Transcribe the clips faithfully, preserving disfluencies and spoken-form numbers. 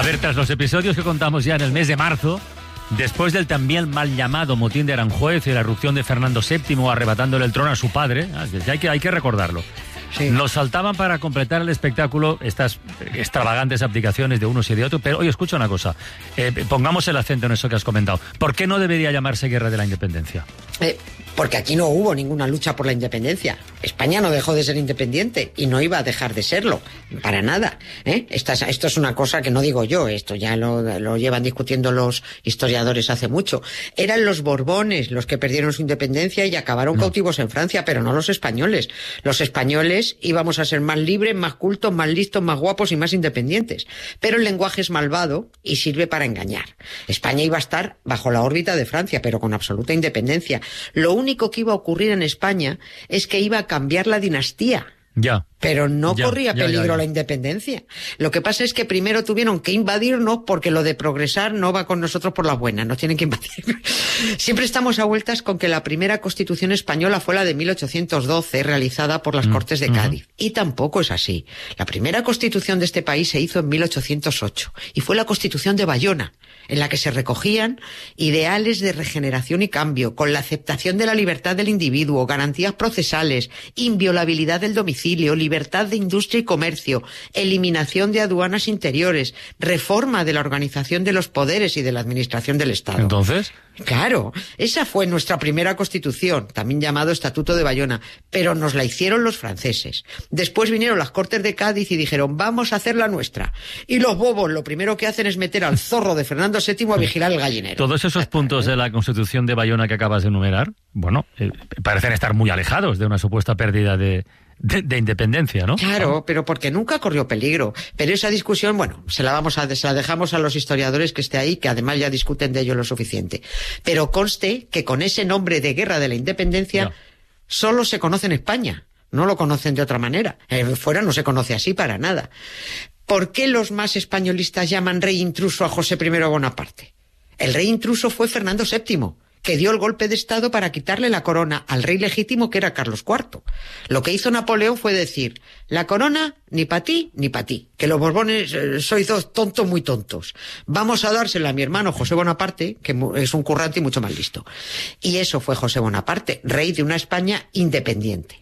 ver, tras los episodios que contamos ya en el mes de marzo, después del también mal llamado motín de Aranjuez y la erupción de Fernando séptimo arrebatándole el trono a su padre, hay que, hay que recordarlo, sí. Nos saltaban para completar el espectáculo estas extravagantes abdicaciones de unos y de otros, pero oye, escucha una cosa, eh, pongamos el acento en eso que has comentado. ¿Por qué no debería llamarse Guerra de la Independencia? Eh, porque aquí no hubo ninguna lucha por la independencia. España no dejó de ser independiente y no iba a dejar de serlo, para nada. ¿eh? Esta, esto es una cosa que no digo yo, esto ya lo, lo llevan discutiendo los historiadores hace mucho. Eran los Borbones los que perdieron su independencia y acabaron no. cautivos en Francia, pero no los españoles. Los españoles íbamos a ser más libres, más cultos, más listos, más guapos y más independientes. Pero el lenguaje es malvado y sirve para engañar. España iba a estar bajo la órbita de Francia, pero con absoluta independencia. Lo único que iba a ocurrir en España es que iba a cambiar la dinastía. Ya. Pero no ya, corría ya, peligro ya, ya. la independencia. Lo que pasa es que primero tuvieron que invadirnos porque lo de progresar no va con nosotros por las buenas, nos tienen que invadir. Siempre estamos a vueltas con que la primera Constitución española fue la de mil ochocientos doce, realizada por las mm, Cortes de Cádiz. Uh-huh. Y tampoco es así. La primera Constitución de este país se hizo en mil ochocientos ocho y fue la Constitución de Bayona, en la que se recogían ideales de regeneración y cambio, con la aceptación de la libertad del individuo, garantías procesales, inviolabilidad del domicilio, libertad de industria y comercio, eliminación de aduanas interiores, reforma de la organización de los poderes y de la administración del Estado. ¿Entonces? Claro, esa fue nuestra primera Constitución, también llamado Estatuto de Bayona, pero nos la hicieron los franceses. Después vinieron las Cortes de Cádiz y dijeron, vamos a hacer la nuestra. Y los bobos lo primero que hacen es meter al zorro de Fernando séptimo a vigilar el gallinero. Todos esos puntos de la Constitución de Bayona que acabas de enumerar, bueno, eh, parecen estar muy alejados de una supuesta pérdida de... De, de independencia, ¿no? Claro, pero porque nunca corrió peligro. Pero esa discusión, bueno, se la vamos a, se la dejamos a los historiadores que esté ahí, que además ya discuten de ello lo suficiente. Pero conste que con ese nombre de Guerra de la Independencia ya. Solo se conoce en España. No lo conocen de otra manera. Eh, fuera no se conoce así para nada. ¿Por qué los más españolistas llaman rey intruso a José primero Bonaparte? El rey intruso fue Fernando séptimo, que dio el golpe de Estado para quitarle la corona al rey legítimo, que era Carlos cuarto. Lo que hizo Napoleón fue decir, la corona ni para ti ni para ti, que los Borbones eh, sois dos tontos muy tontos. Vamos a dársela a mi hermano José Bonaparte, que es un currante y mucho más listo. Y eso fue José Bonaparte, rey de una España independiente.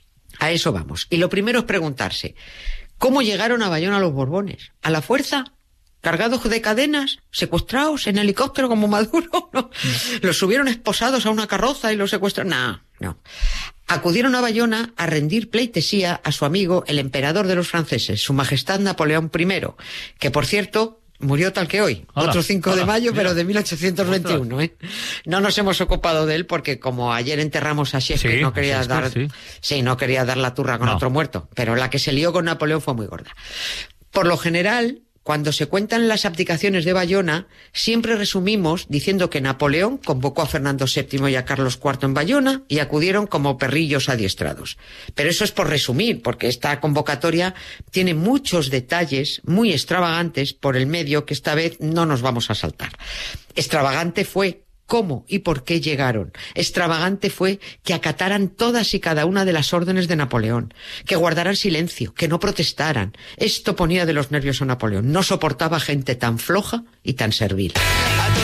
A eso vamos. Y lo primero es preguntarse, ¿cómo llegaron a Bayona los Borbones? ¿A la fuerza? ¿Cargados de cadenas? ¿Secuestrados en helicóptero como Maduro? ¿No? ¿Los subieron esposados a una carroza y los secuestraron? No, no. Acudieron a Bayona a rendir pleitesía a su amigo, el emperador de los franceses, su majestad Napoleón primero, que por cierto... murió tal que hoy, hola, otro cinco hola, de mayo, mira, pero de mil ochocientos veintiuno, ¿eh? No nos hemos ocupado de él porque como ayer enterramos a Shakespeare, sí, no quería Shakespeare, dar, sí. sí, no quería dar la turra con no. otro muerto, pero la que se lió con Napoleón fue muy gorda. Por lo general, cuando se cuentan las abdicaciones de Bayona, siempre resumimos diciendo que Napoleón convocó a Fernando séptimo y a Carlos cuarto en Bayona y acudieron como perrillos adiestrados. Pero eso es por resumir, porque esta convocatoria tiene muchos detalles muy extravagantes por el medio que esta vez no nos vamos a saltar. Extravagante fue cómo y por qué llegaron. Extravagante fue que acataran todas y cada una de las órdenes de Napoleón, que guardaran silencio, que no protestaran. Esto ponía de los nervios a Napoleón. No soportaba gente tan floja y tan servil.